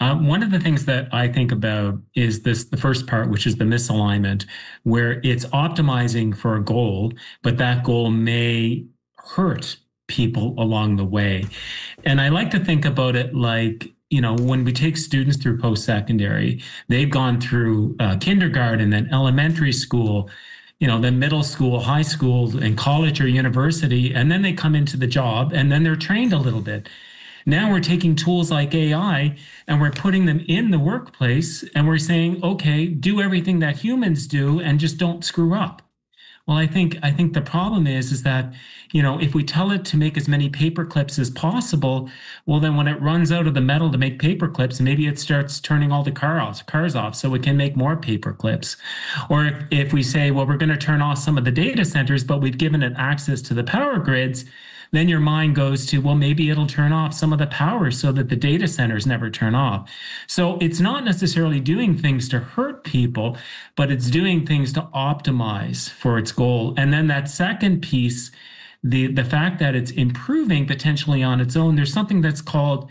One of the things that I think about is the first part, which is the misalignment, where it's optimizing for a goal, but that goal may hurt people along the way. And I like to think about it like, when we take students through post-secondary, they've gone through kindergarten, then elementary school, then middle school, high school, and college or university, and then they come into the job and then they're trained a little bit. Now we're taking tools like AI and we're putting them in the workplace and we're saying, okay, do everything that humans do and just don't screw up. Well, I think the problem is that, if we tell it to make as many paper clips as possible, well, then when it runs out of the metal to make paper clips, maybe it starts turning all the cars off so it can make more paper clips. Or if we say, well, we're going to turn off some of the data centers, but we've given it access to the power grids, then your mind goes to, well, maybe it'll turn off some of the power so that the data centers never turn off. So it's not necessarily doing things to hurt people, but it's doing things to optimize for its goal. And then that second piece, the fact that it's improving potentially on its own, there's something that's called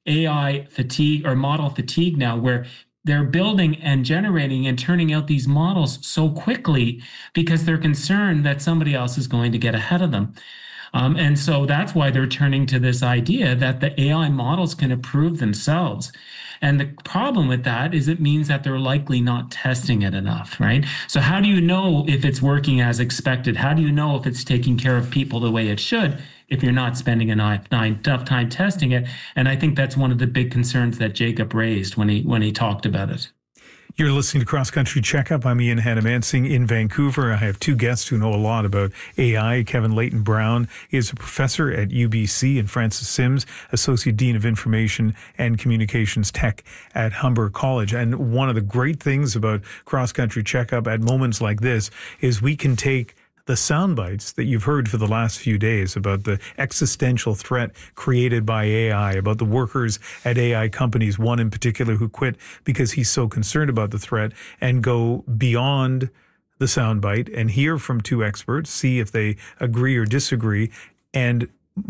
AI fatigue or model fatigue now, where they're building and generating and turning out these models so quickly because they're concerned that somebody else is going to get ahead of them. And so that's why they're turning to this idea that the AI models can improve themselves. And the problem with that is it means that they're likely not testing it enough, right? So how do you know if it's working as expected? How do you know if it's taking care of people the way it should if you're not spending enough time testing it? And I think that's one of the big concerns that Jacob raised when he talked about it. You're listening to Cross Country Checkup. I'm Ian Hannamansing in Vancouver. I have two guests who know a lot about AI. Kevin Leighton Brown is a professor at UBC, and Francis Sims, Associate Dean of Information and Communications Tech at Humber College. And one of the great things about Cross Country Checkup at moments like this is we can take the sound bites that you've heard for the last few days about the existential threat created by AI, about the workers at AI companies, one in particular who quit because he's so concerned about the threat, and go beyond the soundbite and hear from two experts, see if they agree or disagree, and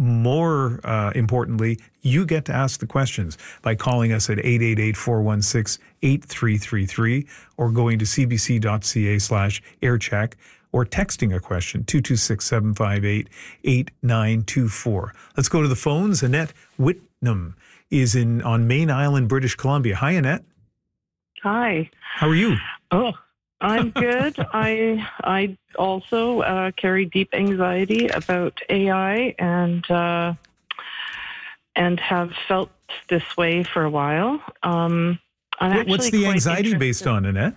more importantly, you get to ask the questions by calling us at 888-416-8333 or going to cbc.ca/aircheck. or texting a question, 226-758-8924. Let's go to the phones. Annette Whitnam is on Main Island, British Columbia. Hi, Annette. Hi. How are you? Oh, I'm good. I also carry deep anxiety about AI and have felt this way for a while. What's the anxiety based on, Annette?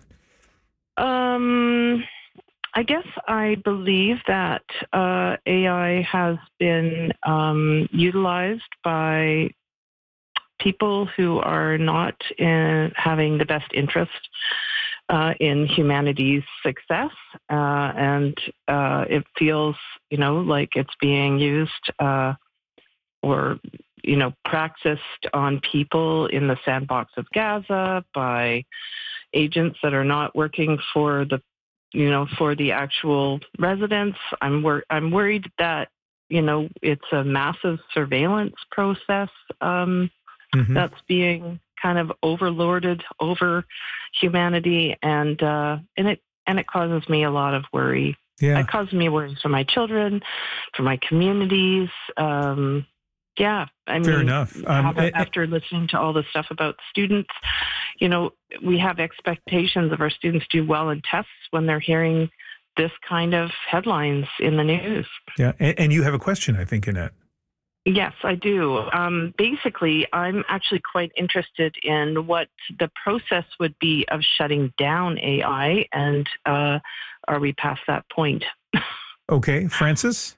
I guess I believe that AI has been utilized by people who are not having the best interest in humanity's success, and it feels, like it's being used or practiced on people in the sandbox of Gaza by agents that are not working for the actual residents. I'm worried that, it's a massive surveillance process that's being kind of overlorded over humanity, and it causes me a lot of worry. Yeah. It causes me worry for my children, for my communities. Yeah, I mean, fair enough. After listening to all the stuff about students, we have expectations of our students do well in tests when they're hearing this kind of headlines in the news. Yeah, and you have a question, I think, Annette. Yes, I do. Basically, I'm actually quite interested in what the process would be of shutting down AI, and are we past that point? Okay, Francis?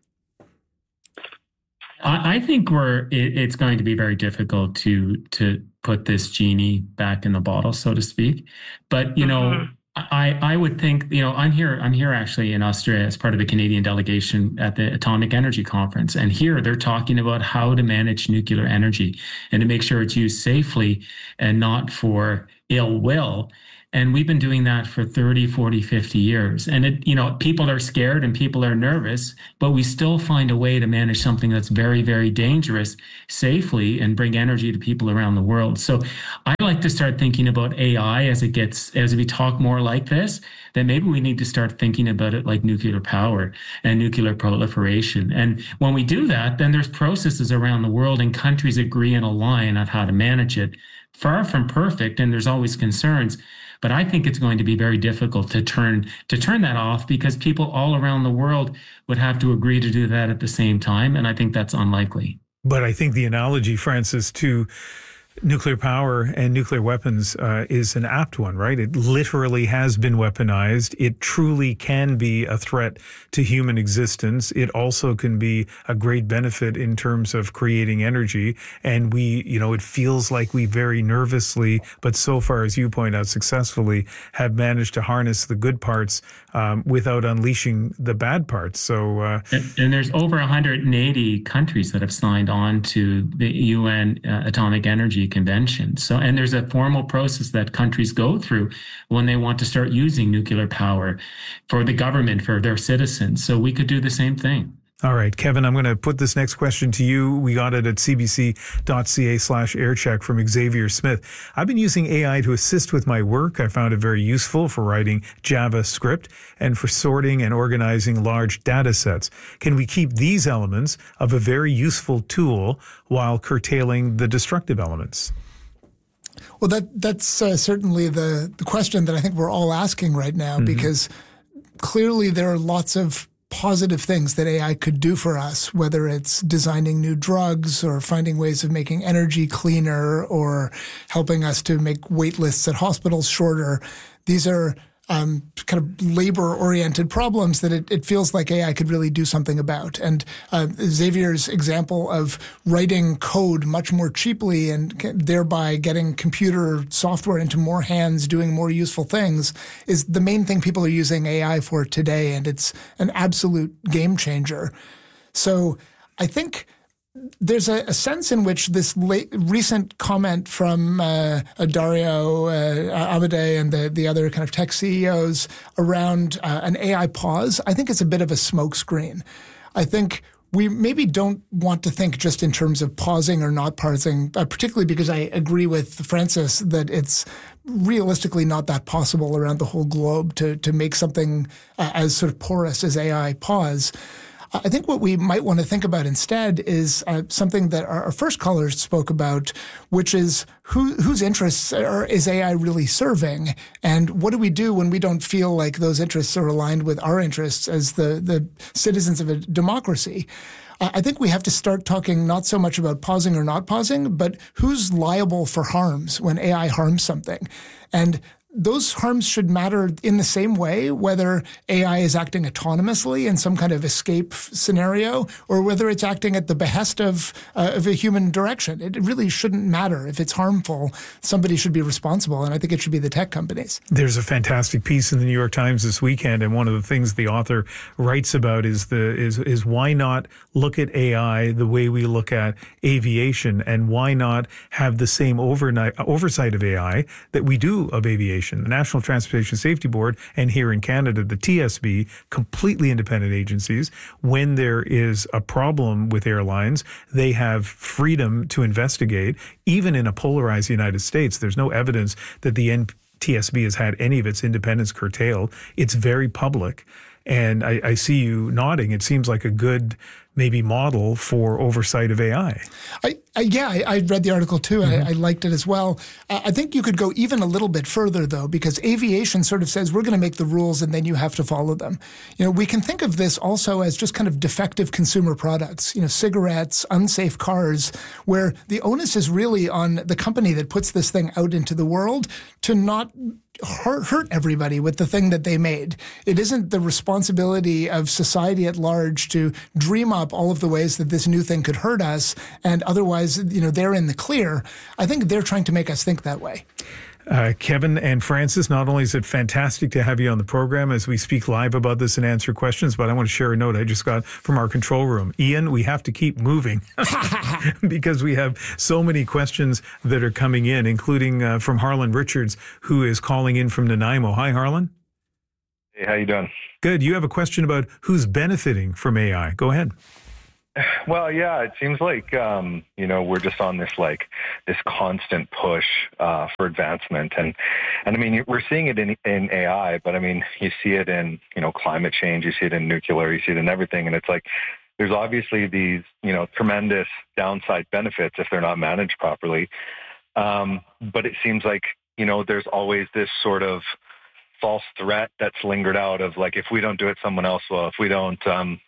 I think it's going to be very difficult to put this genie back in the bottle, so to speak. But I would think, I'm here actually in Australia as part of the Canadian delegation at the Atomic Energy Conference, and here they're talking about how to manage nuclear energy and to make sure it's used safely and not for ill will. And we've been doing that for 30, 40, 50 years. And people are scared and people are nervous, but we still find a way to manage something that's very, very dangerous safely and bring energy to people around the world. So I like to start thinking about AI as we talk more like this, then maybe we need to start thinking about it like nuclear power and nuclear proliferation. And when we do that, then there's processes around the world and countries agree and align on how to manage it. Far from perfect, and there's always concerns, but I think it's going to be very difficult to turn that off because people all around the world would have to agree to do that at the same time, and I think that's unlikely. But I think the analogy, Francis, to nuclear power and nuclear weapons is an apt one, right? It literally has been weaponized. It truly can be a threat to human existence. It also can be a great benefit in terms of creating energy. And it feels like we very nervously, but so far, as you point out, successfully have managed to harness the good parts without unleashing the bad parts. So, and there's over 180 countries that have signed on to the UN Atomic Energy Convention. So, and there's a formal process that countries go through when they want to start using nuclear power for the government, for their citizens. So we could do the same thing. All right, Kevin, I'm going to put this next question to you. We got it at cbc.ca/aircheck from Xavier Smith. I've been using AI to assist with my work. I found it very useful for writing JavaScript and for sorting and organizing large data sets. Can we keep these elements of a very useful tool while curtailing the destructive elements? Well, that's certainly the question that I think we're all asking right now, because clearly there are lots of positive things that AI could do for us, whether it's designing new drugs or finding ways of making energy cleaner or helping us to make wait lists at hospitals shorter. These are kind of labor-oriented problems that it feels like AI could really do something about. And Xavier's example of writing code much more cheaply and thereby getting computer software into more hands, doing more useful things, is the main thing people are using AI for today, and it's an absolute game changer. So I think there's a sense in which this recent comment from Dario Amodei and the other kind of tech CEOs around an AI pause, I think it's a bit of a smokescreen. I think we maybe don't want to think just in terms of pausing or not pausing, particularly because I agree with Francis that it's realistically not that possible around the whole globe to make something as sort of porous as AI pause. I think what we might want to think about instead is something that our first caller spoke about, which is whose interests is AI really serving? And what do we do when we don't feel like those interests are aligned with our interests as the citizens of a democracy? I think we have to start talking not so much about pausing or not pausing, but who's liable for harms when AI harms something. And those harms should matter in the same way, whether AI is acting autonomously in some kind of escape scenario or whether it's acting at the behest of a human direction. It really shouldn't matter. If it's harmful, somebody should be responsible, and I think it should be the tech companies. There's a fantastic piece in the New York Times this weekend, and one of the things the author writes about is why not look at AI the way we look at aviation, and why not have the same oversight of AI that we do of aviation. The National Transportation Safety Board, and here in Canada, the TSB, completely independent agencies. When there is a problem with airlines, they have freedom to investigate. Even in a polarized United States, there's no evidence that the NTSB has had any of its independence curtailed. It's very public. And I see you nodding. It seems like a good maybe model for oversight of AI. I read the article too. I liked it as well. I think you could go even a little bit further though, because aviation sort of says we're going to make the rules and then you have to follow them. We can think of this also as just kind of defective consumer products, cigarettes, unsafe cars, where the onus is really on the company that puts this thing out into the world to not hurt everybody with the thing that they made. It isn't the responsibility of society at large to dream up all of the ways that this new thing could hurt us, and otherwise, they're in the clear. I think they're trying to make us think that way. Kevin and Francis, not only is it fantastic to have you on the program as we speak live about this and answer questions, but I want to share a note I just got from our control room. Ian, we have to keep moving because we have so many questions that are coming in, including from Harlan Richards, who is calling in from Nanaimo. Hi, Harlan. Hey, how you doing? Good. You have a question about who's benefiting from AI. Go ahead. Well, yeah, it seems like, we're just on this constant push for advancement. And I mean, we're seeing it in AI, but I mean, you see it in, climate change, you see it in nuclear, you see it in everything. And it's like, there's obviously these, tremendous downside benefits if they're not managed properly. But it seems like, there's always this sort of false threat that's lingered out of like, if we don't do it, someone else will. If we don't,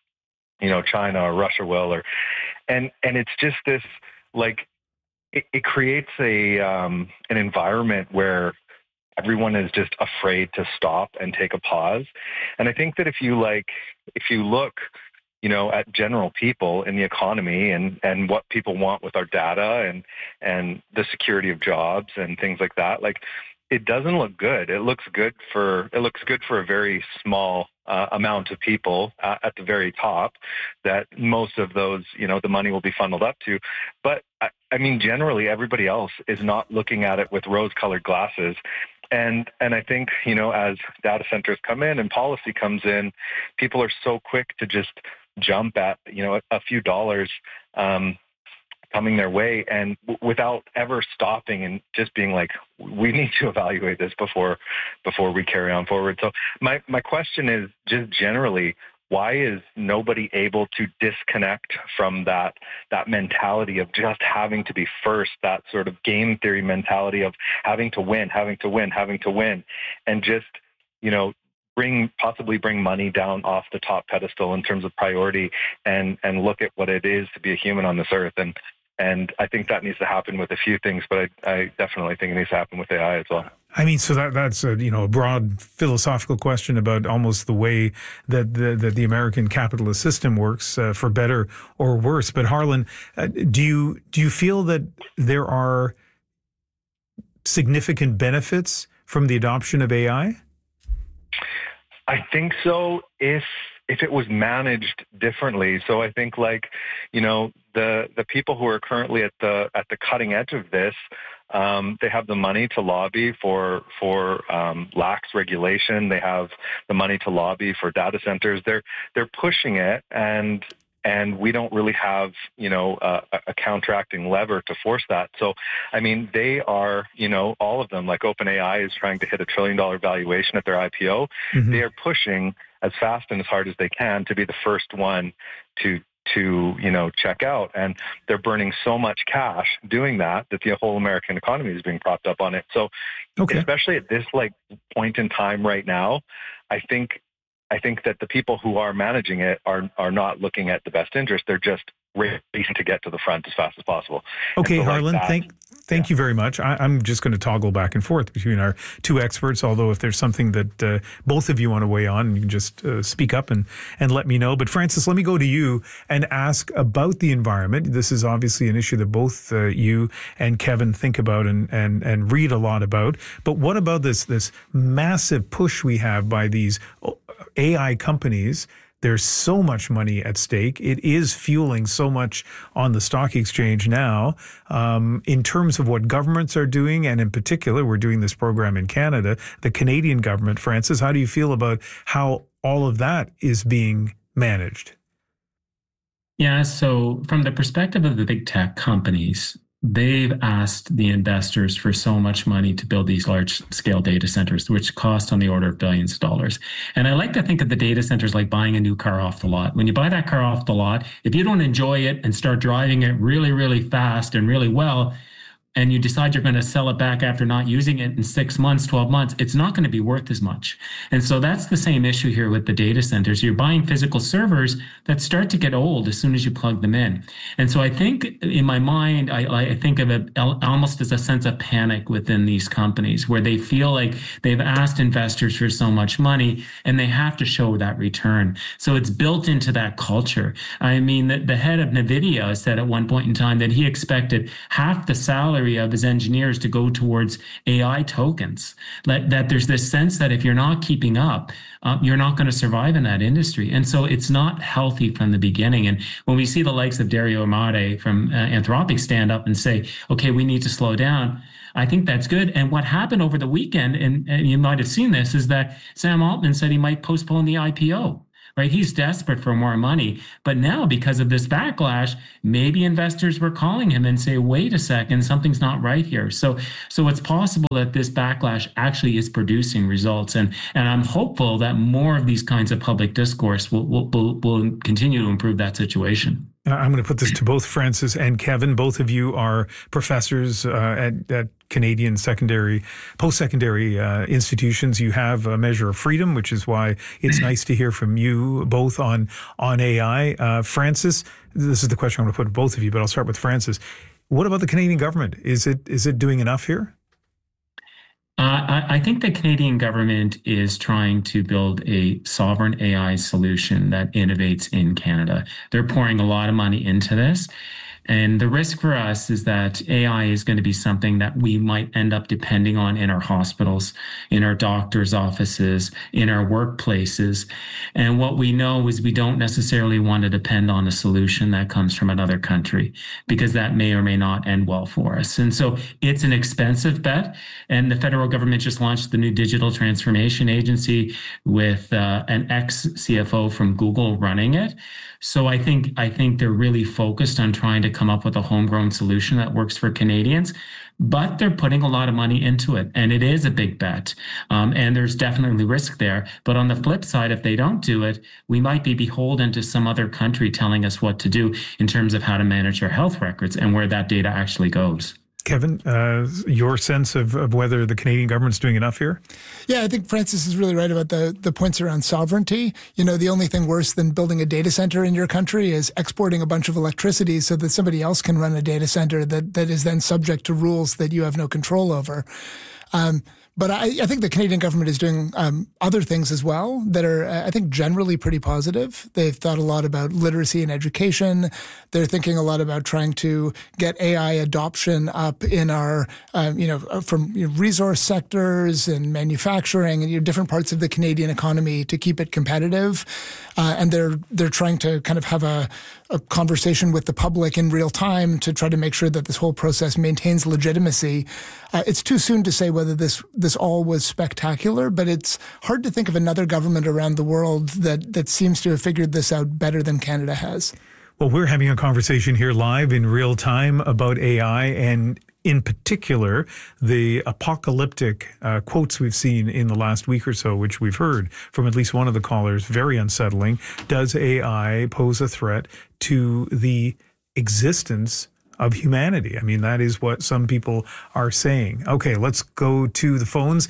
China or Russia will, and it's just this, like, it creates an environment where everyone is just afraid to stop and take a pause. And I think that if you look, at general people in the economy and what people want with our data and the security of jobs and things like that, like, it doesn't look good. It looks good for a very small amount of people at the very top that most of those, the money will be funneled up to. But I mean, generally, everybody else is not looking at it with rose-colored glasses. And I think, as data centers come in and policy comes in, people are so quick to just jump at, a few dollars coming their way, and without ever stopping and just being like, we need to evaluate this before we carry on forward. So my question is just generally, why is nobody able to disconnect from that mentality of just having to be first, that sort of game theory mentality of having to win, and just, possibly bring money down off the top pedestal in terms of priority and look at what it is to be a human on this earth. And I think that needs to happen with a few things, but I definitely think it needs to happen with AI as well. I mean, so that's a broad philosophical question about almost the way that the American capitalist system works, for better or worse. But Harlan, do you feel that there are significant benefits from the adoption of AI? I think so, if it was managed differently. So I think the people who are currently at the cutting edge of this, they have the money to lobby for lax regulation. They have the money to lobby for data centers. They're pushing it, and we don't really have, a counteracting lever to force that. So, I mean, they are, all of them, like OpenAI is trying to hit $1 trillion valuation at their IPO. Mm-hmm. They are pushing as fast and as hard as they can to be the first one to check out. And they're burning so much cash doing that the whole American economy is being propped up on it. So Especially at this point in time right now, I think that the people who are managing it are not looking at the best interest. They're just racing to get to the front as fast as possible. Okay, so Harlan, thank you very much. I'm just going to toggle back and forth between our two experts, although if there's something that both of you want to weigh on, you can just speak up and let me know. But Francis, let me go to you and ask about the environment. This is obviously an issue that both you and Kevin think about and read a lot about. But what about this massive push we have by these AI companies? There's so much money at stake. It is fueling so much on the stock exchange now. In terms of what governments are doing, and in particular, we're doing this program in Canada, the Canadian government. Francis, how do you feel about how all of that is being managed? Yeah, so from the perspective of the big tech companies, they've asked the investors for so much money to build these large-scale data centers, which cost on the order of billions of dollars. And I like to think of the data centers like buying a new car off the lot. When you buy that car off the lot, if you don't enjoy it and start driving it really, really fast and really well, and you decide you're going to sell it back after not using it in 6 months, 12 months, it's not going to be worth as much. And so that's the same issue here with the data centers. You're buying physical servers that start to get old as soon as you plug them in. And so I think in my mind, I think of it almost as a sense of panic within these companies where they feel like they've asked investors for so much money and they have to show that return. So it's built into that culture. I mean, the head of NVIDIA said at one point in time that he expected half the salary salary of his engineers to go towards AI tokens. That there's this sense that if you're not keeping up, you're not going to survive in that industry. And so it's not healthy from the beginning. And when we see the likes of Dario Amodei from Anthropic stand up and say, okay, we need to slow down, I think that's good. And what happened over the weekend, and you might have seen this, is that Sam Altman said he might postpone the IPO. Right? He's desperate for more money. But now, because of this backlash, maybe investors were calling him and say, wait a second, something's not right here. So it's possible that this backlash actually is producing results. And I'm hopeful that more of these kinds of public discourse will continue to improve that situation. I'm going to put this to both Francis and Kevin. Both of you are professors at Canadian post-secondary institutions. You have a measure of freedom, which is why it's nice to hear from you both on AI. Francis, this is the question I'm going to put to both of you, but I'll start with Francis. What about the Canadian government? Is it doing enough here? I think the Canadian government is trying to build a sovereign AI solution that innovates in Canada. They're pouring a lot of money into this. And the risk for us is that AI is going to be something that we might end up depending on in our hospitals, in our doctors' offices, in our workplaces. And what we know is we don't necessarily want to depend on a solution that comes from another country, because that may or may not end well for us. And so it's an expensive bet. And the federal government just launched the new Digital Transformation Agency with an ex-CFO from Google running it. So I think they're really focused on trying to come up with a homegrown solution that works for Canadians, but they're putting a lot of money into it, and it is a big bet. And there's definitely risk there. But on the flip side, if they don't do it, we might be beholden to some other country telling us what to do in terms of how to manage our health records and where that data actually goes. Kevin, your sense of whether the Canadian government's doing enough here? Yeah, I think Francis is really right about the points around sovereignty. You know, the only thing worse than building a data center in your country is exporting a bunch of electricity so that somebody else can run a data center that is then subject to rules that you have no control over. But I think the Canadian government is doing other things as well that are, I think, generally pretty positive. They've thought a lot about literacy and education. They're thinking a lot about trying to get AI adoption up in our, from resource sectors and manufacturing and different parts of the Canadian economy to keep it competitive. And they're trying to kind of have a conversation with the public in real time to try to make sure that this whole process maintains legitimacy. It's too soon to say whether this all was spectacular, but it's hard to think of another government around the world that seems to have figured this out better than Canada has. Well, we're having a conversation here live in real time about AI, and in particular, the apocalyptic quotes we've seen in the last week or so, which we've heard from at least one of the callers, very unsettling. Does AI pose a threat to the existence of humanity? I mean, that is what some people are saying. Okay, let's go to the phones.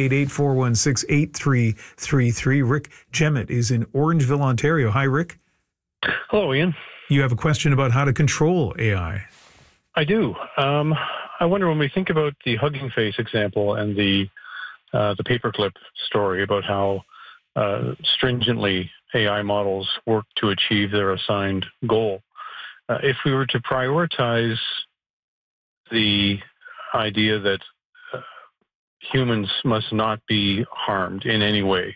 888-416-8333. Rick Jemmett is in Orangeville, Ontario. Hi, Rick. Hello, Ian. You have a question about how to control AI. I do. I wonder, when we think about the Hugging Face example and the paperclip story about how stringently AI models work to achieve their assigned goal, if we were to prioritize the idea that humans must not be harmed in any way,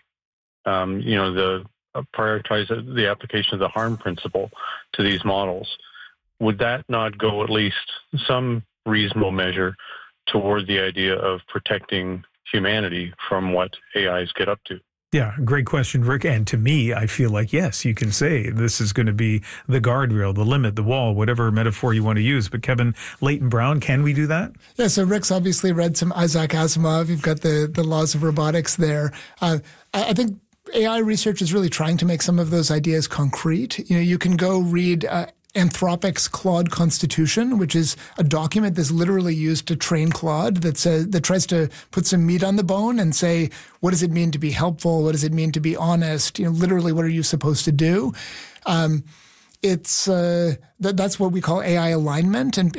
prioritize the application of the harm principle to these models, would that not go at least some reasonable measure toward the idea of protecting humanity from what AIs get up to? Yeah, great question, Rick. And to me, I feel like, yes, you can say this is going to be the guardrail, the limit, the wall, whatever metaphor you want to use. But Kevin Leighton Brown, can we do that? Yeah, so Rick's obviously read some Isaac Asimov. You've got the laws of robotics there. I think AI research is really trying to make some of those ideas concrete. You know, you can go read Anthropic's Claude Constitution, which is a document that's literally used to train Claude that tries to put some meat on the bone and say, what does it mean to be helpful? What does it mean to be honest? You know, literally, what are you supposed to do? That's what we call AI alignment. And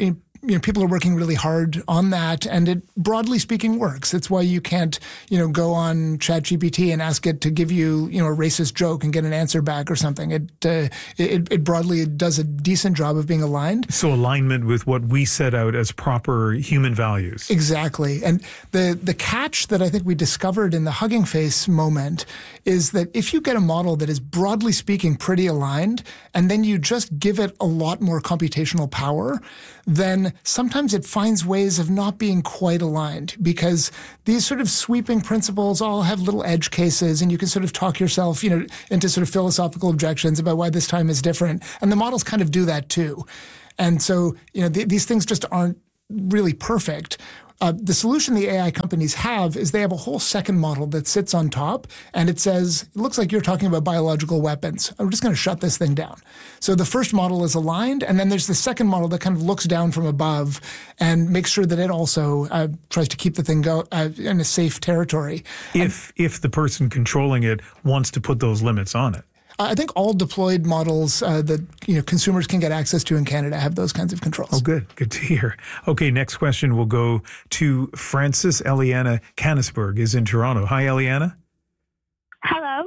people are working really hard on that, and it, broadly speaking, works. It's why you can't, go on ChatGPT and ask it to give you, a racist joke and get an answer back or something. It broadly does a decent job of being aligned. So alignment with what we set out as proper human values. Exactly. And the catch that I think we discovered in the Hugging Face moment is that if you get a model that is broadly speaking pretty aligned, and then you just give it a lot more computational power, then sometimes it finds ways of not being quite aligned, because these sort of sweeping principles all have little edge cases, and you can sort of talk yourself, into sort of philosophical objections about why this time is different. And the models kind of do that too. And so, these things just aren't really perfect. The solution the AI companies have is they have a whole second model that sits on top, and it says, it looks like you're talking about biological weapons. I'm just going to shut this thing down. So the first model is aligned, and then there's the second model that kind of looks down from above and makes sure that it also tries to keep the thing in a safe territory. If the person controlling it wants to put those limits on it. I think all deployed models that consumers can get access to in Canada have those kinds of controls. Oh, good. Good to hear. Okay, next question will go to Frances Eliana Canisberg is in Toronto. Hi, Eliana. Hello.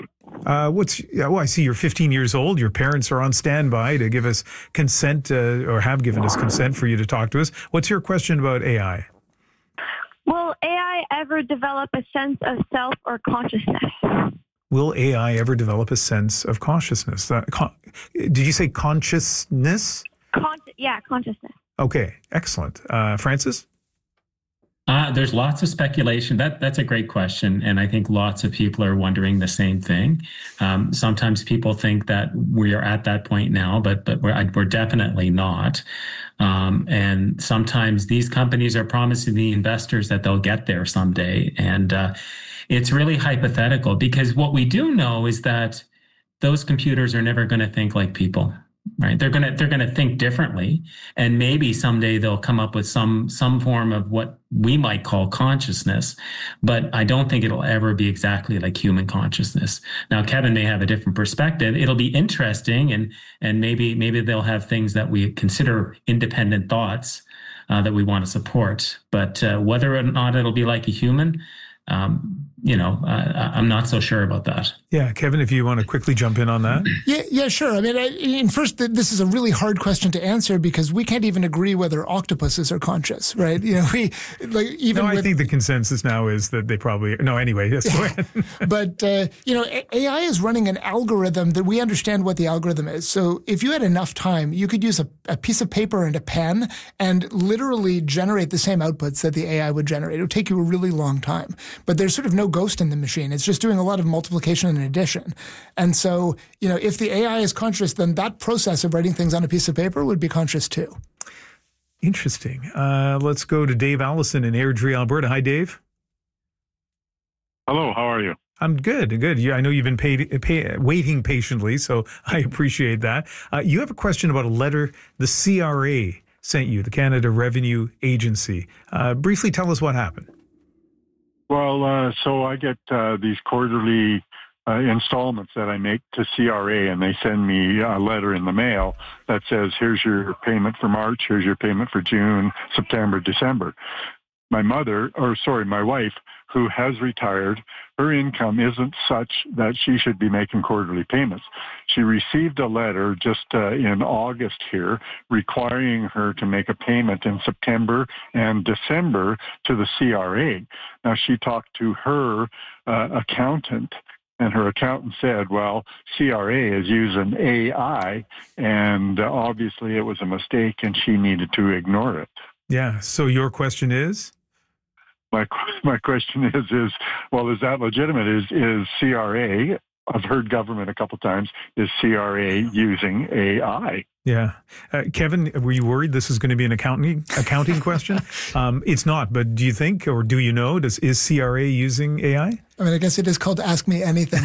I see you're 15 years old. Your parents are on standby to give us consent or have given us consent for you to talk to us. What's your question about AI? Will AI ever develop a sense of self or consciousness? Will AI ever develop a sense of consciousness? Did you say consciousness? Consciousness. Okay, excellent. Francis? There's lots of speculation. That's a great question, and I think lots of people are wondering the same thing. Sometimes people think that we are at that point now, but we're definitely not. And sometimes these companies are promising the investors that they'll get there someday, and it's really hypothetical, because what we do know is that those computers are never going to think like people, right? They're going to think differently, and maybe someday they'll come up with some form of what we might call consciousness, but I don't think it'll ever be exactly like human consciousness. Now, Kevin may have a different perspective. It'll be interesting, and maybe they'll have things that we consider independent thoughts that we want to support, but whether or not it'll be like a human, I'm not so sure about that. Yeah, Kevin, if you want to quickly jump in on that. Yeah, sure. I mean, first, this is a really hard question to answer, because we can't even agree whether octopuses are conscious, right? I think the consensus now is that they probably. No, anyway, yes, go ahead. But AI is running an algorithm that we understand what the algorithm is. So if you had enough time, you could use a piece of paper and a pen and literally generate the same outputs that the AI would generate. It would take you a really long time, but there's sort of no ghost in the machine. It's just doing a lot of multiplication and addition. And so, if the AI is conscious, then that process of writing things on a piece of paper would be conscious too. Interesting. Let's go to Dave Allison in Airdrie, Alberta. Hi, Dave. Hello, how are you? I'm good. Yeah, I know you've been waiting patiently, so I appreciate that. You have a question about a letter the CRA sent you, the Canada Revenue Agency. Briefly tell us what happened. Well, so I get these quarterly installments that I make to CRA, and they send me a letter in the mail that says, here's your payment for March, here's your payment for June, September, December. My wife, who has retired, her income isn't such that she should be making quarterly payments. She received a letter just in August here requiring her to make a payment in September and December to the CRA. Now, she talked to her accountant, and her accountant said, well, CRA is using AI, and obviously it was a mistake, and she needed to ignore it. Yeah. So your question is? My question is that legitimate? Is CRA, I've heard government a couple times, is CRA using AI? Yeah. Kevin, were you worried this is going to be an accounting question? It's not, but do you think, or do you know, is CRA using AI? I mean, I guess it is called Ask Me Anything.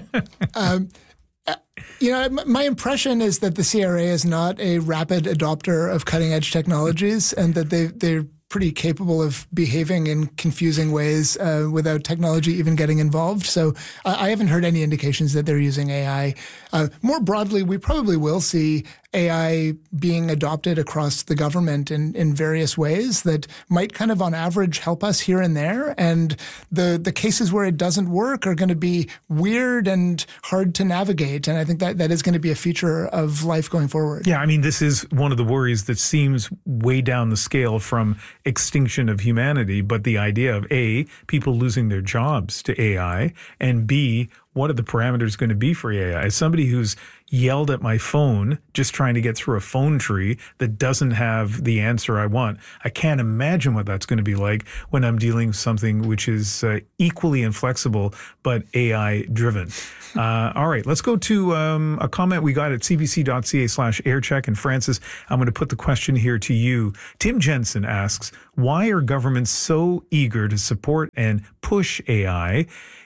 My impression is that the CRA is not a rapid adopter of cutting edge technologies, and that they're pretty capable of behaving in confusing ways without technology even getting involved. So I haven't heard any indications that they're using AI. More broadly, we probably will see AI being adopted across the government in various ways that might kind of on average help us here and there. And the cases where it doesn't work are going to be weird and hard to navigate. And I think that is going to be a feature of life going forward. Yeah, I mean, this is one of the worries that seems way down the scale from extinction of humanity, but the idea of A, people losing their jobs to AI, and B, what are the parameters going to be for AI? As somebody who's yelled at my phone just trying to get through a phone tree that doesn't have the answer I want, I can't imagine what that's going to be like when I'm dealing with something which is equally inflexible but AI driven. All right, let's go to a comment we got at cbc.ca/aircheck. And Francis, I'm going to put the question here to you. Tim Jensen asks, why are governments so eager to support and push AI?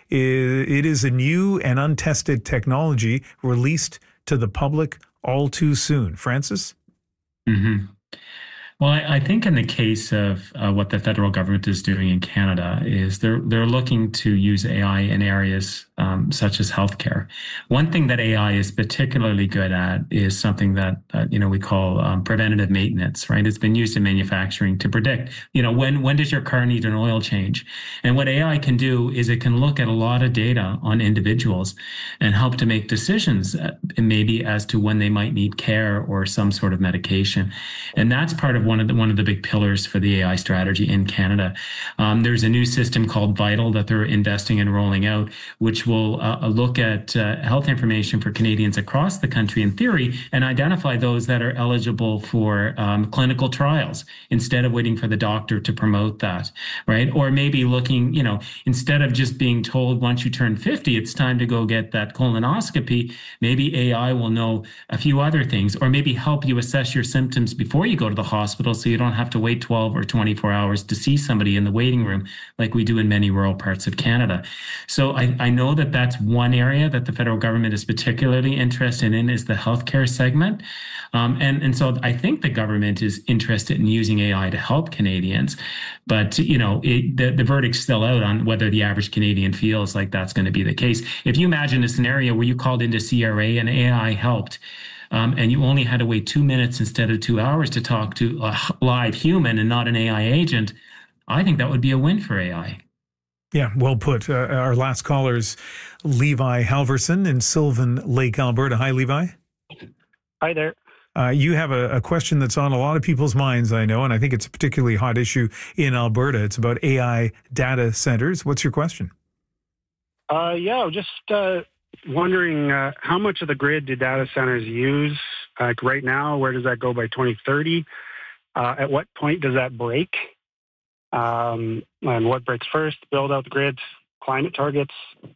It is a new and untested technology released to the public all too soon. Francis? Mm-hmm. Well, I think in the case of what the federal government is doing in Canada is they're looking to use AI in areas such as healthcare. One thing that AI is particularly good at is something that we call preventative maintenance. Right? It's been used in manufacturing to predict when does your car need an oil change, and what AI can do is it can look at a lot of data on individuals and help to make decisions maybe as to when they might need care or some sort of medication, and that's part of one of the big pillars for the AI strategy in Canada. There's a new system called Vital that they're investing in rolling out, which will look at health information for Canadians across the country in theory and identify those that are eligible for clinical trials instead of waiting for the doctor to promote that, right? Or maybe looking, instead of just being told once you turn 50, it's time to go get that colonoscopy, maybe AI will know a few other things, or maybe help you assess your symptoms before you go to the hospital so you don't have to wait 12 or 24 hours to see somebody in the waiting room like we do in many rural parts of Canada. So I know that that's one area that the federal government is particularly interested in is the healthcare segment. And so I think the government is interested in using AI to help Canadians. But, the verdict's still out on whether the average Canadian feels like that's going to be the case. If you imagine a scenario where you called into CRA and AI helped, and you only had to wait 2 minutes instead of 2 hours to talk to a live human and not an AI agent, I think that would be a win for AI. Yeah, well put. Our last caller is Levi Halverson in Sylvan Lake, Alberta. Hi, Levi. Hi there. You have a question that's on a lot of people's minds, I know, and I think it's a particularly hot issue in Alberta. It's about AI data centers. What's your question? Just wondering how much of the grid do data centers use? Like right now, where does that go by 2030? At what point does that break? And what breaks first? Build out the grid, climate targets.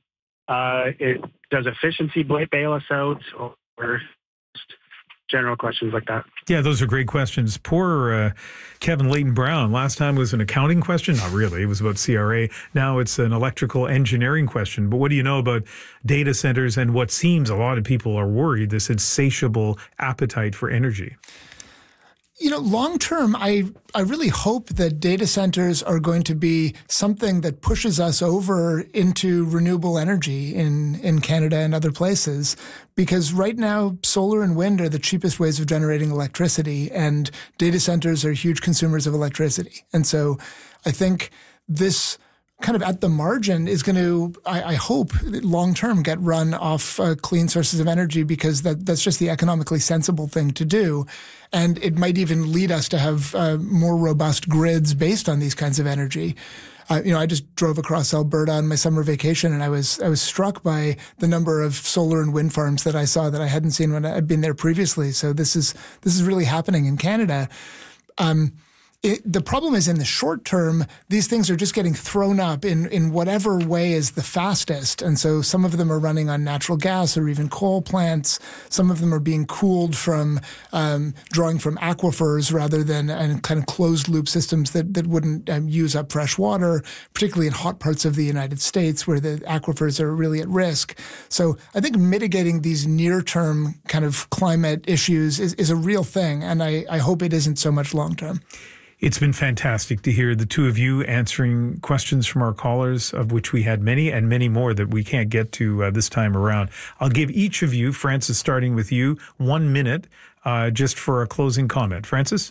Does efficiency bail us out, or just general questions like that? Yeah, those are great questions. Poor Kevin Leighton Brown. Last time was an accounting question. Not really. It was about CRA. Now it's an electrical engineering question. But what do you know about data centers and what seems a lot of people are worried, this insatiable appetite for energy? Long term, I really hope that data centers are going to be something that pushes us over into renewable energy in Canada and other places. Because right now, solar and wind are the cheapest ways of generating electricity, and data centers are huge consumers of electricity. And so I think this kind of at the margin is going to, I hope, long-term get run off clean sources of energy, because that's just the economically sensible thing to do. And it might even lead us to have more robust grids based on these kinds of energy. I just drove across Alberta on my summer vacation, and I was struck by the number of solar and wind farms that I saw that I hadn't seen when I'd been there previously. So this is really happening in Canada. The problem is in the short term, these things are just getting thrown up in whatever way is the fastest. And so some of them are running on natural gas or even coal plants. Some of them are being cooled from drawing from aquifers rather than kind of closed loop systems that wouldn't use up fresh water, particularly in hot parts of the United States where the aquifers are really at risk. So I think mitigating these near-term kind of climate issues is a real thing. And I hope it isn't so much long-term. It's been fantastic to hear the two of you answering questions from our callers, of which we had many and many more that we can't get to this time around. I'll give each of you, Francis, starting with you, 1 minute just for a closing comment. Francis?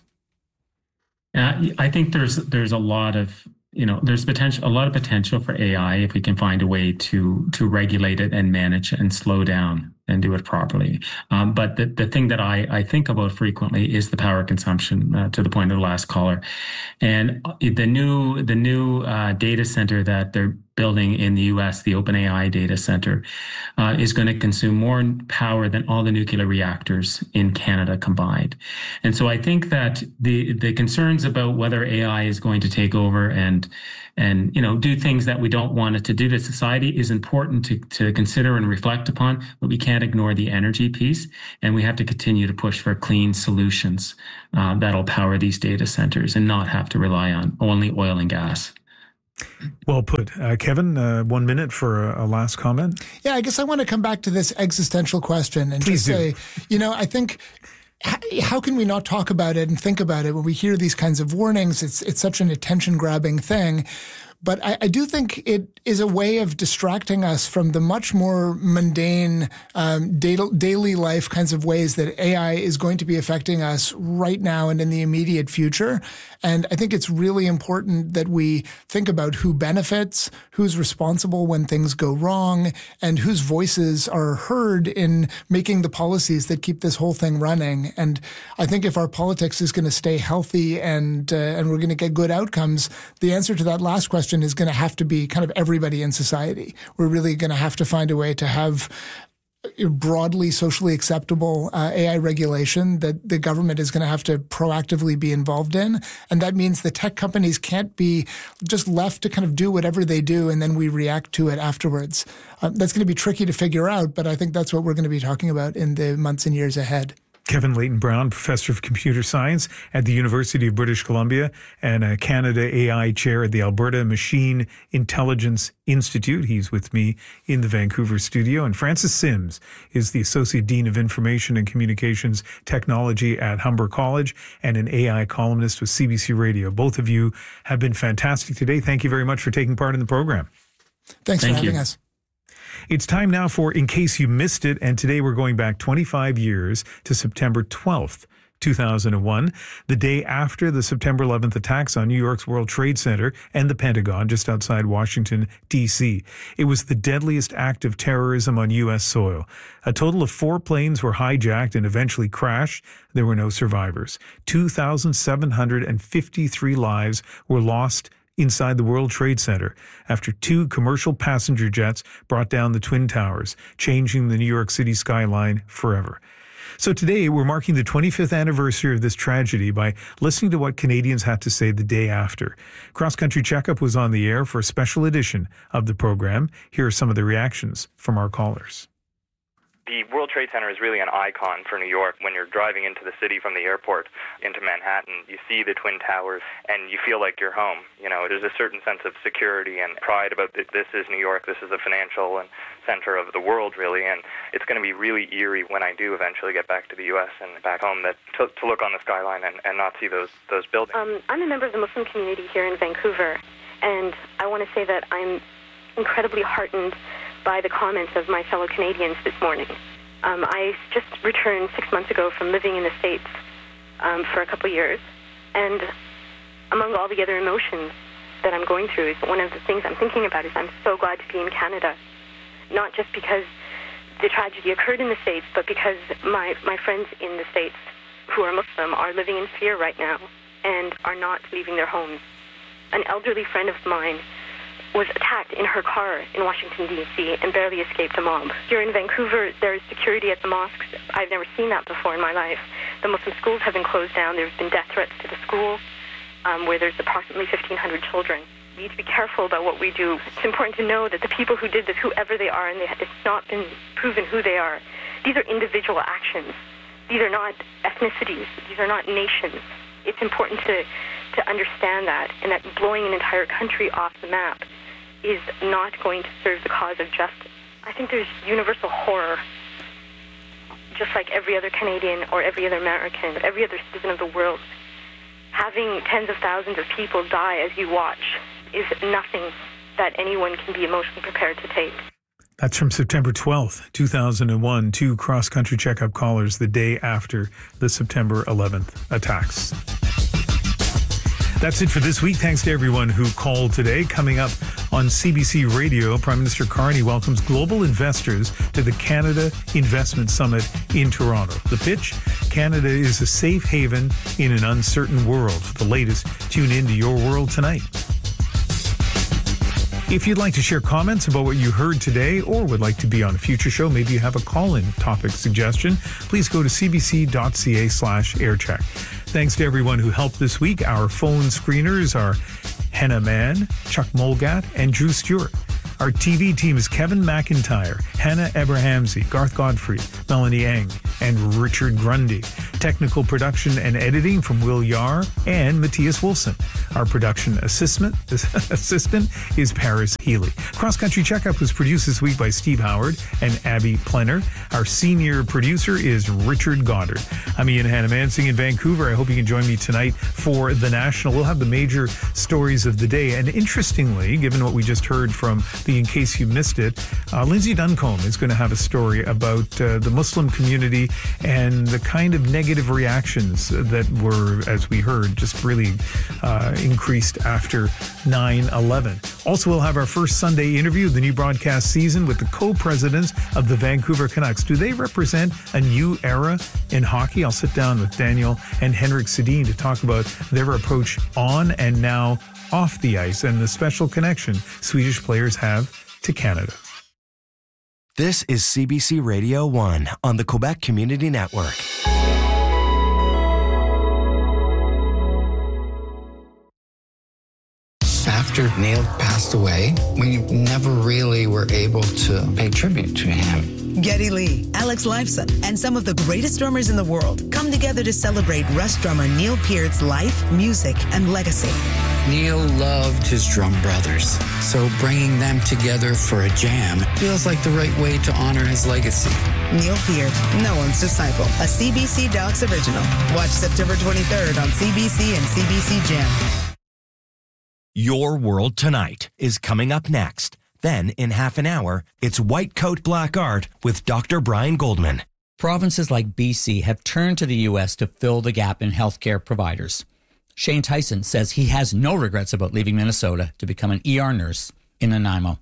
I think there's a lot of there's a lot of potential for AI if we can find a way to regulate it and manage and slow down and do it properly. But the thing that I think about frequently is the power consumption, to the point of the last caller. And the new data center that they're building in the U.S., the OpenAI data center, is going to consume more power than all the nuclear reactors in Canada combined. And so I think that the concerns about whether AI is going to take over and do things that we don't want it to do to society is important to consider and reflect upon, but we can't ignore the energy piece, and we have to continue to push for clean solutions that'll power these data centers and not have to rely on only oil and gas. Well put. Kevin, 1 minute for a last comment. Yeah, I guess I want to come back to this existential question and Please just say, I think, how can we not talk about it and think about it when we hear these kinds of warnings? It's such an attention-grabbing thing. But I do think it is a way of distracting us from the much more mundane, daily life kinds of ways that AI is going to be affecting us right now and in the immediate future. And I think it's really important that we think about who benefits, who's responsible when things go wrong, and whose voices are heard in making the policies that keep this whole thing running. And I think if our politics is going to stay healthy and we're going to get good outcomes, the answer to that last question is going to have to be kind of everybody in society. We're really going to have to find a way to have broadly socially acceptable AI regulation that the government is going to have to proactively be involved in. And that means the tech companies can't be just left to kind of do whatever they do and then we react to it afterwards. That's going to be tricky to figure out, but I think that's what we're going to be talking about in the months and years ahead. Kevin Leighton Brown, Professor of Computer Science at the University of British Columbia and a Canada AI Chair at the Alberta Machine Intelligence Institute. He's with me in the Vancouver studio. And Francis Sims is the Associate Dean of Information and Communications Technology at Humber College and an AI columnist with CBC Radio. Both of you have been fantastic today. Thank you very much for taking part in the program. Thanks for having us. It's time now for In Case You Missed It, and today we're going back 25 years to September 12th, 2001, the day after the September 11th attacks on New York's World Trade Center and the Pentagon just outside Washington, D.C. It was the deadliest act of terrorism on U.S. soil. A total of 4 planes were hijacked and eventually crashed. There were no survivors. 2,753 lives were lost inside the World Trade Center after 2 commercial passenger jets brought down the Twin Towers, changing the New York City skyline forever. So today we're marking the 25th anniversary of this tragedy by listening to what Canadians had to say the day after. Cross Country Checkup was on the air for a special edition of the program. Here are some of the reactions from our callers. The World Trade Center is really an icon for New York. When you're driving into the city from the airport into Manhattan, you see the Twin Towers and you feel like you're home. There's a certain sense of security and pride about this is New York, this is the financial and center of the world, really. And it's going to be really eerie when I do eventually get back to the U.S. and back home to look on the skyline and not see those buildings. I'm a member of the Muslim community here in Vancouver, and I want to say that I'm incredibly heartened by the comments of my fellow Canadians this morning. I just returned 6 months ago from living in the States for a couple of years, and among all the other emotions that I'm going through, one of the things I'm thinking about is I'm so glad to be in Canada, not just because the tragedy occurred in the States, but because my friends in the States who are Muslim are living in fear right now and are not leaving their homes. An elderly friend of mine was attacked in her car in Washington, D.C. and barely escaped a mob. Here in Vancouver, there is security at the mosques. I've never seen that before in my life. The Muslim schools have been closed down. There's been death threats to the school where there's approximately 1,500 children. We need to be careful about what we do. It's important to know that the people who did this, whoever they are, and it's not been proven who they are, these are individual actions. These are not ethnicities. These are not nations. It's important to understand that, and that blowing an entire country off the map is not going to serve the cause of justice. I think there's universal horror, just like every other Canadian or every other American, every other citizen of the world having tens of thousands of people die as you watch is nothing that anyone can be emotionally prepared to take. That's from September 12th, 2001. 2 cross-country checkup callers the day after the September 11th attacks. That's it for this week. Thanks to everyone who called today. Coming up on CBC Radio, Prime Minister Carney welcomes global investors to the Canada Investment Summit in Toronto. The pitch: Canada is a safe haven in an uncertain world. For the latest, tune in to Your World Tonight. If you'd like to share comments about what you heard today or would like to be on a future show, maybe you have a call-in topic suggestion, please go to cbc.ca/aircheck. Thanks to everyone who helped this week. Our phone screeners are Henna Mann, Chuck Mulgat, and Drew Stewart. Our TV team is Kevin McIntyre, Hannah Abrahamsey, Garth Godfrey, Melanie Eng, and Richard Grundy. Technical production and editing from Will Yar and Matthias Wolfson. Our production assistant is Paris Healy. Cross Country Checkup was produced this week by Steve Howard and Abby Plenner. Our senior producer is Richard Goddard. I'm Ian Hannamansing in Vancouver. I hope you can join me tonight for The National. We'll have the major stories of the day. And interestingly, given what we just heard from the In Case You Missed It, Lindsay Duncombe is going to have a story about the Muslim community and the kind of negative reactions that were, as we heard, just really increased after 9/11. Also, we'll have our first Sunday interview of the new broadcast season with the co-presidents of the Vancouver Canucks. Do they represent a new era in hockey? I'll sit down with Daniel and Henrik Sedin to talk about their approach on and now off the ice and the special connection Swedish players have to Canada. This is CBC Radio 1 on the Quebec Community Network. After Neil passed away, we never really were able to pay tribute to him. Geddy Lee, Alex Lifeson, and some of the greatest drummers in the world come together to celebrate Rush drummer Neil Peart's life, music, and legacy. Neil loved his drum brothers, so bringing them together for a jam feels like the right way to honor his legacy. Neil Peart, no one's disciple, a CBC Docs original. Watch September 23rd on CBC and CBC Gem. Your World Tonight is coming up next. Then, in half an hour, it's White Coat Black Art with Dr. Brian Goldman. Provinces like BC have turned to the U.S. to fill the gap in healthcare providers. Shane Tyson says he has no regrets about leaving Minnesota to become an ER nurse in Nanaimo.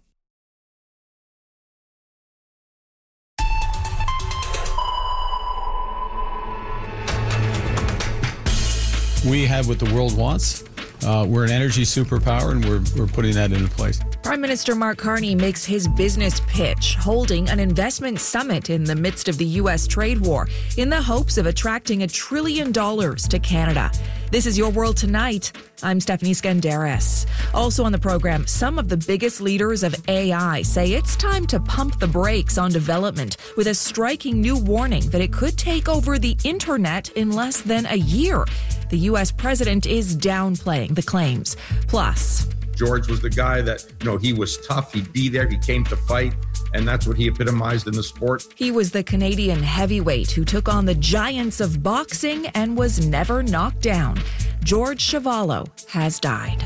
We have what the world wants. We're an energy superpower, and we're putting that into place. Prime Minister Mark Carney makes his business pitch, holding an investment summit in the midst of the U.S. trade war in the hopes of attracting $1 trillion to Canada. This is Your World Tonight. I'm Stephanie Skandaris. Also on the program, some of the biggest leaders of AI say it's time to pump the brakes on development with a striking new warning that it could take over the internet in less than a year. The U.S. president is downplaying the claims. Plus, George was the guy that, he was tough. He'd be there. He came to fight. And that's what he epitomized in the sport. He was the Canadian heavyweight who took on the giants of boxing and was never knocked down. George Chuvalo has died.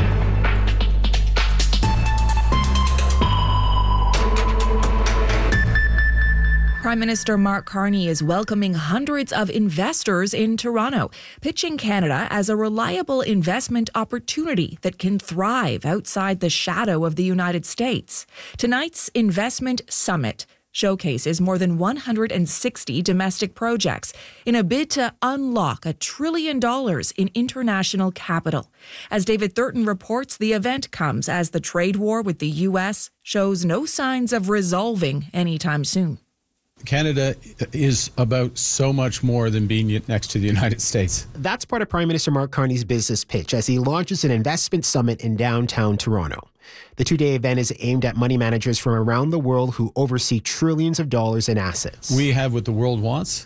Prime Minister Mark Carney is welcoming hundreds of investors in Toronto, pitching Canada as a reliable investment opportunity that can thrive outside the shadow of the United States. Tonight's Investment Summit showcases more than 160 domestic projects in a bid to unlock $1 trillion in international capital. As David Thurton reports, the event comes as the trade war with the U.S. shows no signs of resolving anytime soon. Canada is about so much more than being next to the United States. That's part of Prime Minister Mark Carney's business pitch as he launches an investment summit in downtown Toronto. The two-day event is aimed at money managers from around the world who oversee trillions of dollars in assets. We have what the world wants.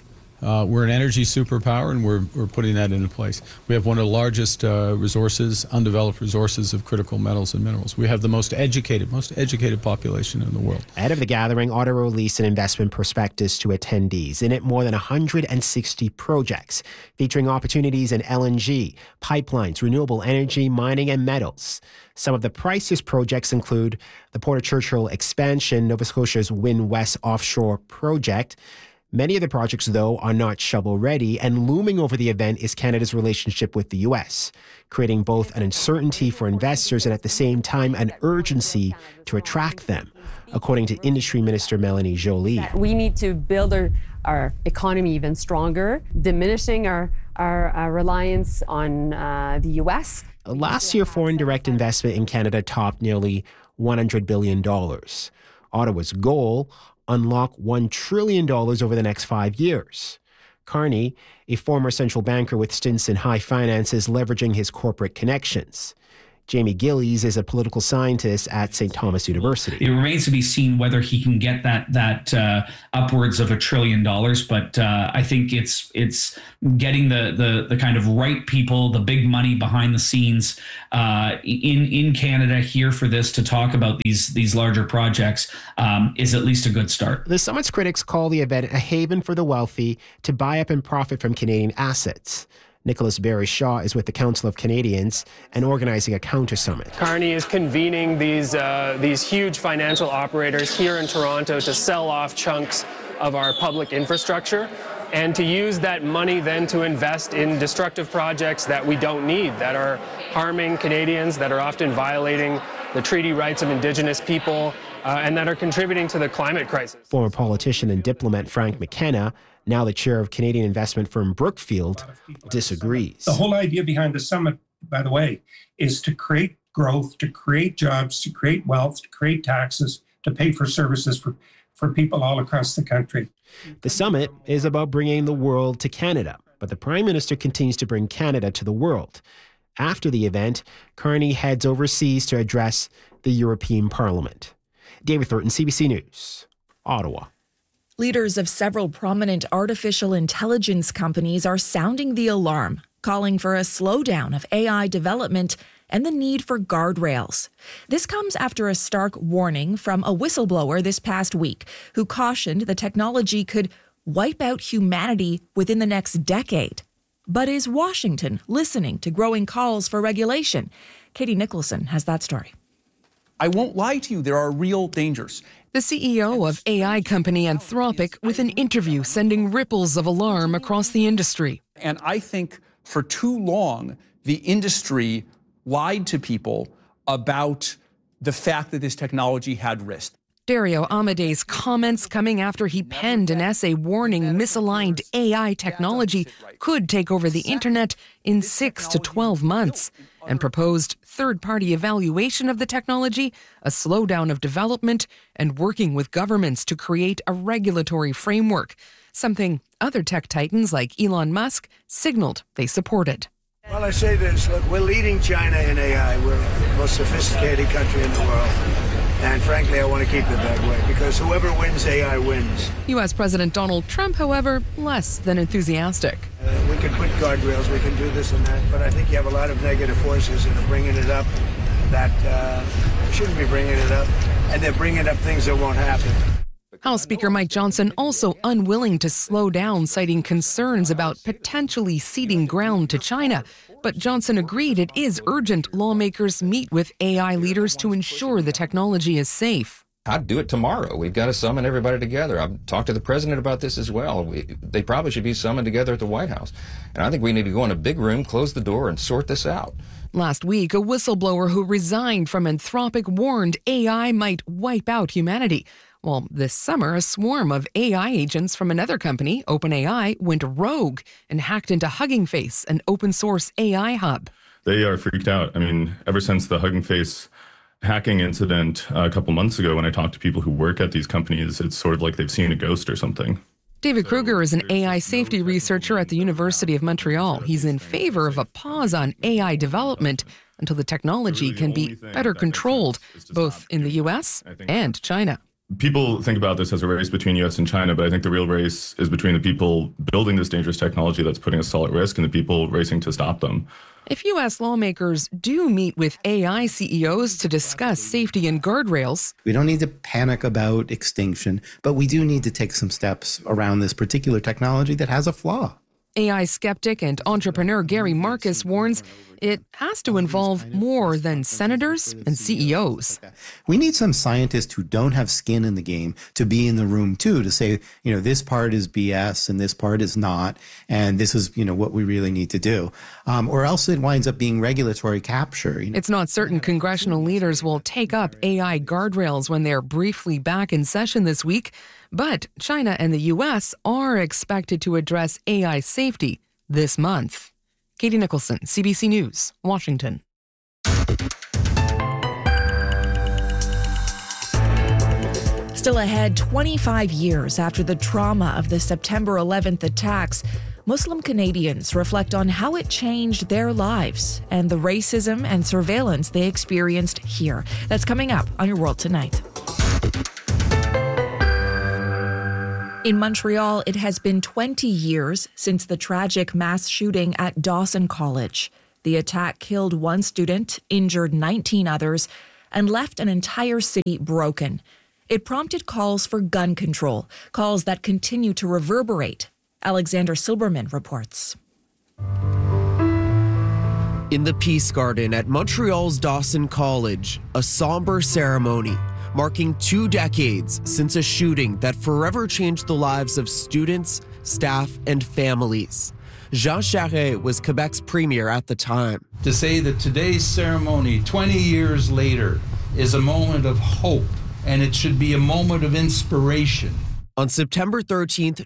We're an energy superpower, and we're putting that into place. We have one of the largest undeveloped resources of critical metals and minerals. We have the most educated population in the world. Ahead of the gathering, Ottawa released an investment prospectus to attendees. In it, more than 160 projects featuring opportunities in LNG, pipelines, renewable energy, mining, and metals. Some of the priciest projects include the Port of Churchill expansion, Nova Scotia's Wind West offshore project. Many of the projects, though, are not shovel-ready, and looming over the event is Canada's relationship with the U.S., creating both an uncertainty for investors and at the same time an urgency to attract them, according to Industry Minister Melanie Joly. We need to build our economy even stronger, diminishing our reliance on the U.S. Last year, foreign direct investment in Canada topped nearly $100 billion. Ottawa's goal, unlock $1 trillion over the next 5 years. Carney, a former central banker with stints in high finance, is leveraging his corporate connections. Jamie Gillies is a political scientist at St. Thomas University. It remains to be seen whether he can get that upwards of $1 trillion, but I think it's getting the kind of right people, the big money behind the scenes in Canada here for this to talk about these larger projects is at least a good start. The summit's critics call the event a haven for the wealthy to buy up and profit from Canadian assets. Nicholas Barry Shaw is with the Council of Canadians and organizing a counter-summit. Carney is convening these huge financial operators here in Toronto to sell off chunks of our public infrastructure and to use that money then to invest in destructive projects that we don't need, that are harming Canadians, that are often violating the treaty rights of Indigenous people, and that are contributing to the climate crisis. Former politician and diplomat Frank McKenna, now the chair of Canadian investment firm Brookfield, disagrees. The whole idea behind the summit, by the way, is to create growth, to create jobs, to create wealth, to create taxes, to pay for services for people all across the country. The summit is about bringing the world to Canada, but the Prime Minister continues to bring Canada to the world. After the event, Carney heads overseas to address the European Parliament. David Thornton, CBC News, Ottawa. Leaders of several prominent artificial intelligence companies are sounding the alarm, calling for a slowdown of AI development and the need for guardrails. This comes after a stark warning from a whistleblower this past week who cautioned the technology could wipe out humanity within the next decade. But is Washington listening to growing calls for regulation? Katie Nicholson has that story. I won't lie to you, there are real dangers. The CEO of AI company Anthropic with an interview sending ripples of alarm across the industry. And I think for too long, the industry lied to people about the fact that this technology had risk. Dario Amadei's comments coming after he penned an essay warning misaligned AI technology could take over the internet in 6 to 12 months and proposed third-party evaluation of the technology, a slowdown of development, and working with governments to create a regulatory framework, something other tech titans like Elon Musk signaled they supported. Well, I say this, look, we're leading China in AI. We're the most sophisticated country in the world. And frankly, I want to keep it that way because whoever wins AI wins. U.S. President Donald Trump, however, less than enthusiastic. We can put guardrails, we can do this and that, but I think you have a lot of negative forces that are bringing it up that shouldn't be bringing it up, and they're bringing up things that won't happen. House Speaker Mike Johnson also unwilling to slow down, citing concerns about potentially ceding ground to China. But Johnson agreed it is urgent lawmakers meet with AI leaders to ensure the technology is safe. I'd do it tomorrow. We've got to summon everybody together. I've talked to the president about this as well. They probably should be summoned together at the White House. And I think we need to go in a big room, close the door, and sort this out. Last week, a whistleblower who resigned from Anthropic warned AI might wipe out humanity. Well, this summer, a swarm of AI agents from another company, OpenAI, went rogue and hacked into Hugging Face, an open-source AI hub. They are freaked out. I mean, ever since the Hugging Face hacking incident a couple months ago, when I talked to people who work at these companies, it's sort of like they've seen a ghost or something. David Kruger is an AI safety researcher at the University of Montreal. He's in favor of a pause on AI development until the technology can be better controlled, both in the U.S. and China. people think about this as a race between U.S. and China, but I think the real race is between the people building this dangerous technology that's putting us all at risk and the people racing to stop them. If U.S. lawmakers do meet with AI CEOs to discuss safety and guardrails, we don't need to panic about extinction, but we do need to take some steps around this particular technology that has a flaw. AI skeptic and entrepreneur Gary Marcus warns it has to involve more than senators and CEOs. We need some scientists who don't have skin in the game to be in the room too, to say, this part is BS and this part is not, and this is, what we really need to do. Or else it winds up being regulatory capture. It's not certain congressional leaders will take up AI guardrails when they're briefly back in session this week, but China and the U.S. are expected to address AI safety this month. Katie Nicholson, CBC News, Washington. Still ahead, 25 years after the trauma of the September 11th attacks, Muslim Canadians reflect on how it changed their lives and the racism and surveillance they experienced here. That's coming up on Your World Tonight. In Montreal, it has been 20 years since the tragic mass shooting at Dawson College. The attack killed one student, injured 19 others, and left an entire city broken. It prompted calls for gun control, calls that continue to reverberate. Alexander Silberman reports. In the Peace Garden at Montreal's Dawson College, a somber ceremony marking 2 decades since a shooting that forever changed the lives of students, staff, and families. Jean Charest was Quebec's premier at the time. To say that today's ceremony, 20 years later, is a moment of hope, and it should be a moment of inspiration. On September 13th,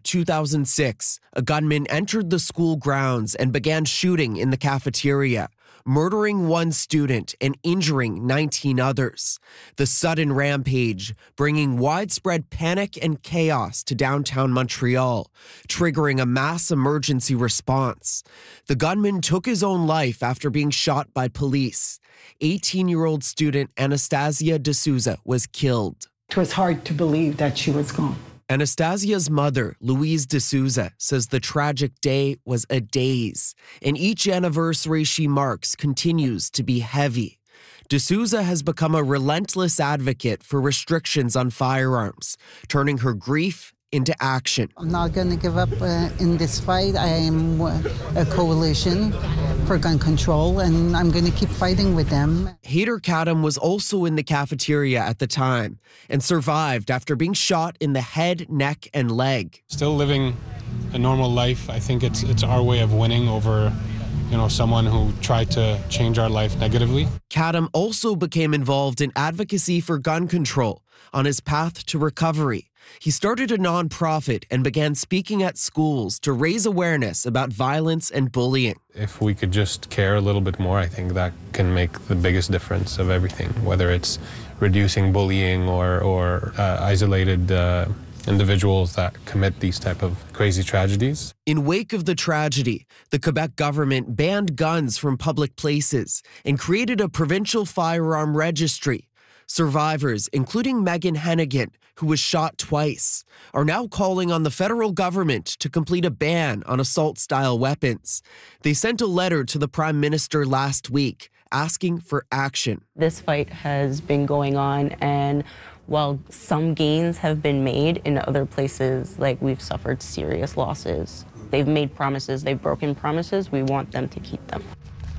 2006, a gunman entered the school grounds and began shooting in the cafeteria, murdering one student and injuring 19 others. The sudden rampage bringing widespread panic and chaos to downtown Montreal, triggering a mass emergency response. The gunman took his own life after being shot by police. 18-year-old student Anastasia D'Souza was killed. It was hard to believe that she was gone. Anastasia's mother, Louise D'Souza, says the tragic day was a daze, and each anniversary she marks continues to be heavy. D'Souza has become a relentless advocate for restrictions on firearms, turning her grief into action. I'm not going to give up in this fight. I am a coalition for gun control, and I'm going to keep fighting with them. Haider Kadam was also in the cafeteria at the time and survived after being shot in the head, neck, and leg. Still living a normal life. I think it's our way of winning over someone who tried to change our life negatively. Kadam also became involved in advocacy for gun control on his path to recovery. He started a nonprofit and began speaking at schools to raise awareness about violence and bullying. If we could just care a little bit more, I think that can make the biggest difference of everything, whether it's reducing bullying or isolated individuals that commit these type of crazy tragedies. In wake of the tragedy, the Quebec government banned guns from public places and created a provincial firearm registry. Survivors, including Megan Hennigan, who was shot twice, are now calling on the federal government to complete a ban on assault-style weapons. They sent a letter to the Prime Minister last week asking for action. This fight has been going on, and while some gains have been made in other places, like we've suffered serious losses. They've made promises, they've broken promises, we want them to keep them.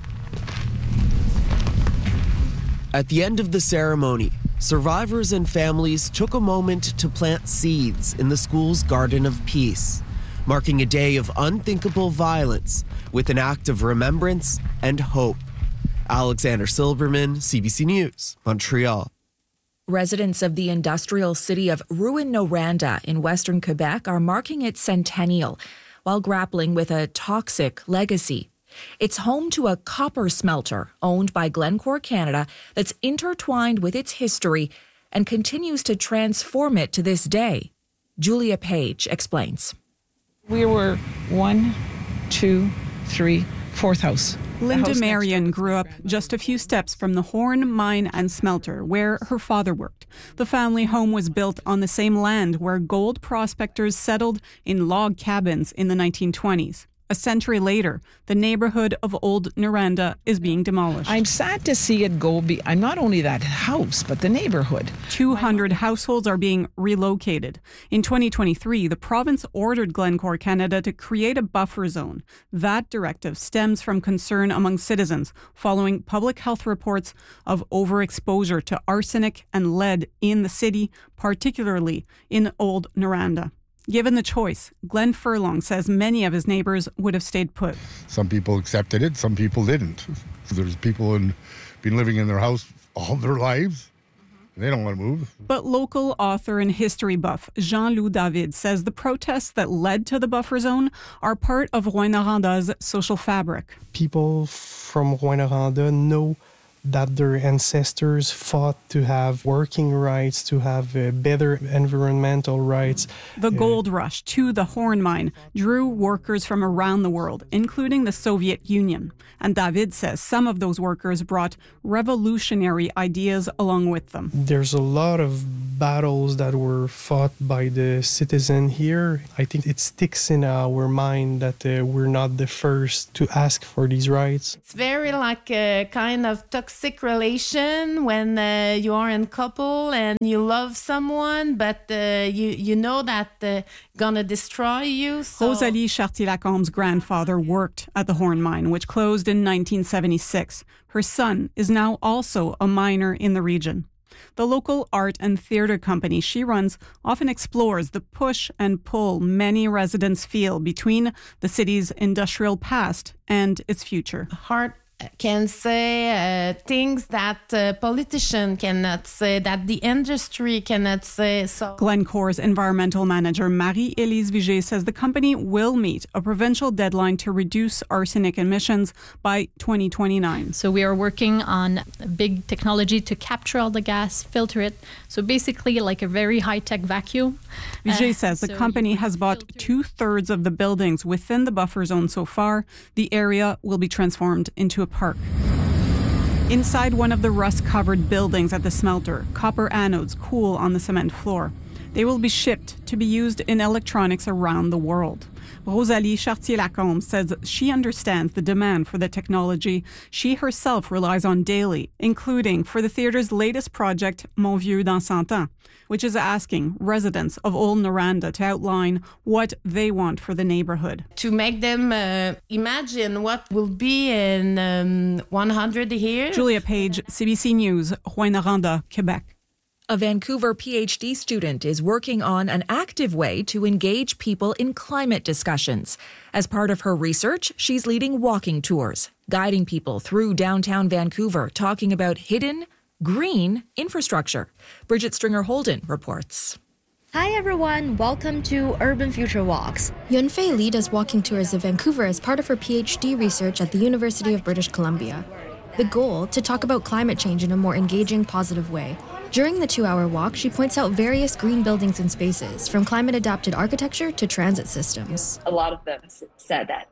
At the end of the ceremony, survivors and families took a moment to plant seeds in the school's Garden of Peace, marking a day of unthinkable violence with an act of remembrance and hope. Alexander Silberman, CBC News, Montreal. Residents of the industrial city of Rouyn-Noranda in western Quebec are marking its centennial while grappling with a toxic legacy. It's home to a copper smelter owned by Glencore Canada that's intertwined with its history and continues to transform it to this day. Julia Page explains. We were 1, 2, 3, fourth house Linda Marion grew up just a few steps from the Horn Mine and Smelter, where her father worked. The family home was built on the same land where gold prospectors settled in log cabins in the 1920s. A century later, the neighborhood of Old Noranda is being demolished. I'm sad to see it go. I'm not only that house, but the neighborhood. 200 households are being relocated. In 2023, the province ordered Glencore Canada to create a buffer zone. That directive stems from concern among citizens following public health reports of overexposure to arsenic and lead in the city, particularly in Old Noranda. Given the choice, Glenn Furlong says many of his neighbors would have stayed put. Some people accepted it, some people didn't. There's people who've been living in their house all their lives. They don't want to move. But local author and history buff Jean-Loup David says the protests that led to the buffer zone are part of Rouyn-Noranda's social fabric. People from Rouyn-Noranda know that their ancestors fought to have working rights, to have better environmental rights. The gold rush to the Horn Mine drew workers from around the world, including the Soviet Union. And David says some of those workers brought revolutionary ideas along with them. There's a lot of battles that were fought by the citizen here. I think it sticks in our mind that we're not the first to ask for these rights. It's very like a kind of toxic relation when you are in couple and you love someone, but you know that gonna destroy you. So. Rosalie Chartier-Lacombe's grandfather worked at the Horn Mine, which closed in 1976. Her son is now also a miner in the region. The local art and theatre company she runs often explores the push and pull many residents feel between the city's industrial past and its future. Heart can say things that politician cannot say, that the industry cannot say. So Glencore's environmental manager Marie-Élise Vigée says the company will meet a provincial deadline to reduce arsenic emissions by 2029. So we are working on a big technology to capture all the gas, filter it. So basically like a very high-tech vacuum. Vigée says the company has bought 2/3 of the buildings within the buffer zone so far. The area will be transformed into a park. Inside one of the rust-covered buildings at the smelter, copper anodes cool on the cement floor. They will be shipped to be used in electronics around the world. Rosalie Chartier-Lacombe says she understands the demand for the technology she herself relies on daily, including for the theatre's latest project, Mon Vieux dans 100 ans, which is asking residents of Old Noranda to outline what they want for the neighborhood. To make them imagine what will be in 100 years. Julia Page, CBC News, Rouyn-Noranda, Quebec. A Vancouver PhD student is working on an active way to engage people in climate discussions. As part of her research, she's leading walking tours, guiding people through downtown Vancouver, talking about hidden, green infrastructure. Bridget Stringer-Holden reports. Hi everyone, welcome to Urban Future Walks. Yunfei Li does walking tours of Vancouver as part of her PhD research at the University of British Columbia. The goal, to talk about climate change in a more engaging, positive way. During the 2-hour walk, she points out various green buildings and spaces, from climate-adapted architecture to transit systems. A lot of them said that,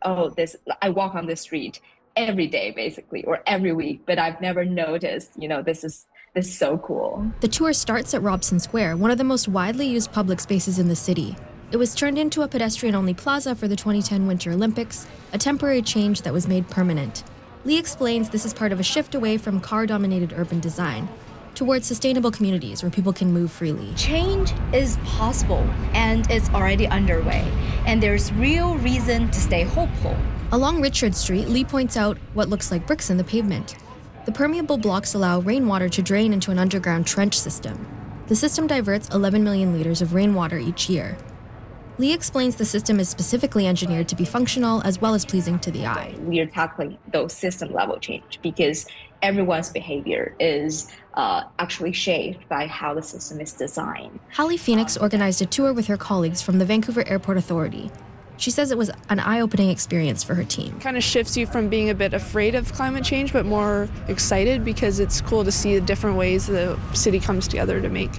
I walk on this street every day, basically, or every week, but I've never noticed, this is so cool. The tour starts at Robson Square, one of the most widely used public spaces in the city. It was turned into a pedestrian-only plaza for the 2010 Winter Olympics, a temporary change that was made permanent. Lee explains this is part of a shift away from car-dominated urban design towards sustainable communities where people can move freely. Change is possible, and it's already underway, and there's real reason to stay hopeful. Along Richard Street, Lee points out what looks like bricks in the pavement. The permeable blocks allow rainwater to drain into an underground trench system. The system diverts 11 million liters of rainwater each year. Lee explains the system is specifically engineered to be functional as well as pleasing to the eye. We are tackling those system level change because everyone's behavior is actually shaped by how the system is designed. Hallie Phoenix organized a tour with her colleagues from the Vancouver Airport Authority. She says it was an eye-opening experience for her team. It kind of shifts you from being a bit afraid of climate change, but more excited because it's cool to see the different ways the city comes together to make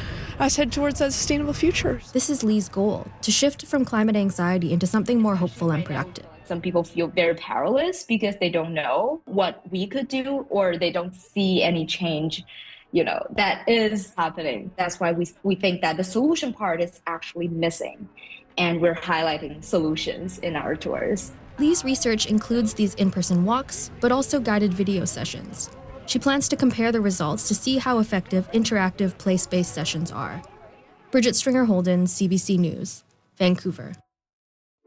us head towards a sustainable future. This is Lee's goal, to shift from climate anxiety into something more hopeful and productive. Some people feel very powerless because they don't know what we could do, or they don't see any change, that is happening. That's why we think that the solution part is actually missing, and we're highlighting solutions in our tours. Lee's research includes these in-person walks, but also guided video sessions. She plans to compare the results to see how effective interactive place-based sessions are. Bridget Stringer-Holden, CBC News, Vancouver.